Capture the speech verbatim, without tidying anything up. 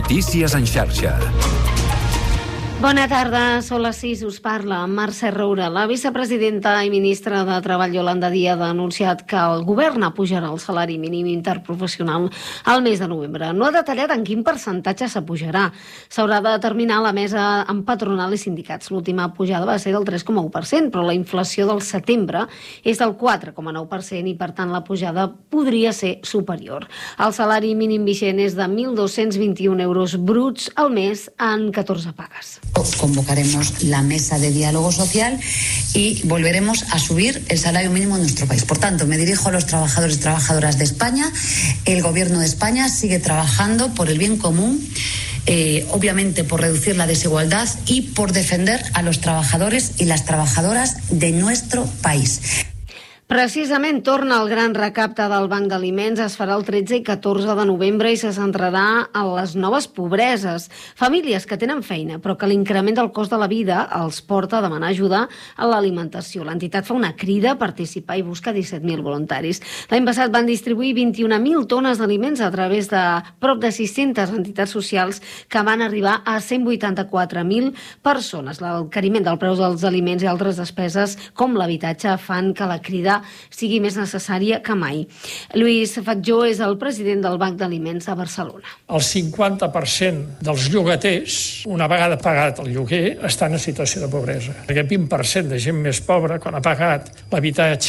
Notícies en xarxa. Bona tarda, són les sis, us parla Mercè Roura. La vicepresidenta i ministra de Treball, Iolanda Díaz, ha anunciat que el govern apujarà el salari mínim interprofessional al mes de novembre. No ha detallat en quin percentatge s'apujarà. S'haurà de determinar la mesa amb patronal i sindicats. L'última pujada va ser del tres coma u per cent, però la inflació del setembre és del quatre coma nou per cent i, per tant, la pujada podria ser superior. El salari mínim vigent és de mil dos-cents vint-i-un euros bruts al mes en catorze pagues. Convocaremos la mesa de diálogo social y volveremos a subir el salario mínimo en nuestro país. Por tanto, me dirijo a los trabajadores y trabajadoras de España. El Gobierno de España sigue trabajando por el bien común, eh, obviamente por reducir la desigualdad y por defender a los trabajadores y las trabajadoras de nuestro país. Precisament torna el gran recapte del Banc d'Aliments. Es farà el tretze i catorze de novembre i se centrarà en les noves pobreses. Famílies que tenen feina, però que l'increment del cost de la vida els porta a demanar ajuda a l'alimentació. L'entitat fa una crida a participar i busca disset mil voluntaris. L'any passat van distribuir vint-i-un mil tones d'aliments a través de prop de sis-centes entitats socials que van arribar a cent vuitanta-quatre mil persones. L'encariment del preu dels aliments i altres despeses, com l'habitatge, fan que la crida sigui més necessària que mai. Lluís Fatjó és el president del Banc d'Aliments a Barcelona. El cinquanta per cent dels llogaters, una vegada pagat el lloguer, estan en situació de pobresa. Aquest vint per cent de gent més pobra, quan ha pagat l'habitatge